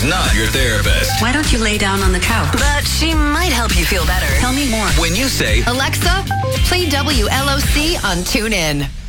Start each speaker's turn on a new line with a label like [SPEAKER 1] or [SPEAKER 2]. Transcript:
[SPEAKER 1] She's not your therapist.
[SPEAKER 2] Why don't you lay down on the couch?
[SPEAKER 3] But she might help you feel better.
[SPEAKER 2] Tell me more.
[SPEAKER 1] When you say,
[SPEAKER 3] Alexa, play WLOC on TuneIn.